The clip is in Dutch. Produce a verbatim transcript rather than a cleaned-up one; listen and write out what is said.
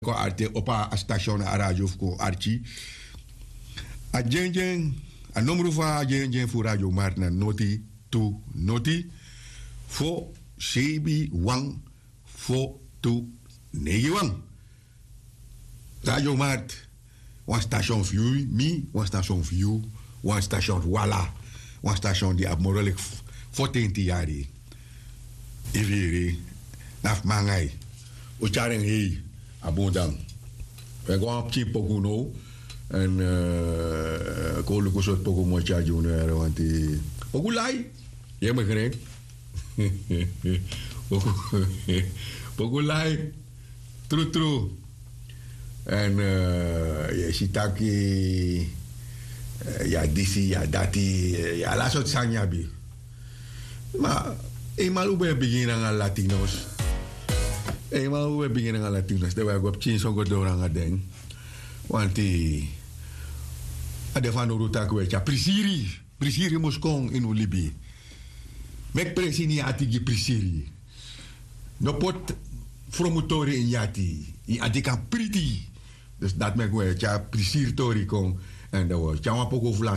ko arte opa a station a radio ko archi a jenjen a numero va jenjen fu radio marna noti tu noti fo sebi wang fo tu negi wang radio mart one station view mi one station view one station wala one station di abmoralik fourteen yari iviri naf mangai o chareng hei abondang. We gaan op chip pokuno en eh kolu kusot poku mo charge uno want die pokulai je begrijpt pokulai true true en eh je ziet dat ja disi ja dati ja la soort sanya bi maar eenmaal hoe beginnen aan Latinos. Eh, maar we beginnen aan Latinos. Dat wij op tien zongen door aan het denken. Want die... Ade van Uruta kweetja. Prisiri. Prisiri moest komen in Libië. Mek presini atigi prisiri. No pot promotori in yati. In adika priti. Dus dat mek kweetja prisiri tori kom. En dat was. Tjama poko vla